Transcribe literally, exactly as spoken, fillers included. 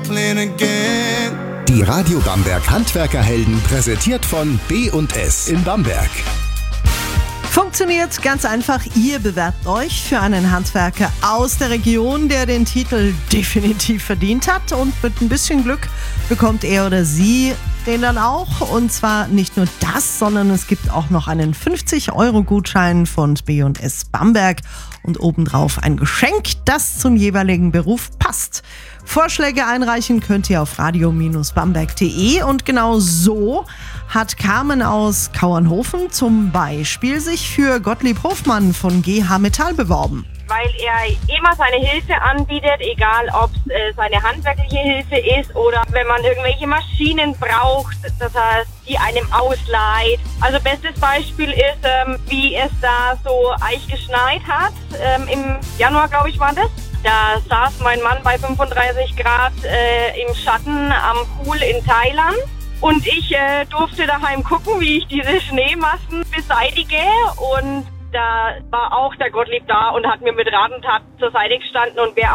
playing again. Die Radio Bamberg Handwerkerhelden, präsentiert von B und S in Bamberg. Funktioniert ganz einfach. Ihr bewerbt euch für einen Handwerker aus der Region, der den Titel definitiv verdient hat. Und mit ein bisschen Glück bekommt er oder sie den dann auch. Und zwar nicht nur das, sondern es gibt auch noch einen fünfzig Euro Gutschein von B und S Bamberg und obendrauf ein Geschenk, das zum jeweiligen Beruf passt. Vorschläge einreichen könnt ihr auf radio bamberg punkt de und genau so hat Carmen aus Kauernhofen zum Beispiel sich für Gottlieb Hofmann von G H Metall beworben. Weil er immer seine Hilfe anbietet, egal ob es äh, seine handwerkliche Hilfe ist oder wenn man irgendwelche Maschinen braucht, das heißt, die einem ausleiht. Also bestes Beispiel ist, ähm, wie es da so eich geschneit hat, ähm, im Januar, glaube ich, war das. Da saß mein Mann bei fünfunddreißig Grad äh, im Schatten am Pool in Thailand. Und ich äh, durfte daheim gucken, wie ich diese Schneemassen beseitige. Und da war auch der Gottlieb da und hat mir mit Rat und Tat zur Seite gestanden und wäre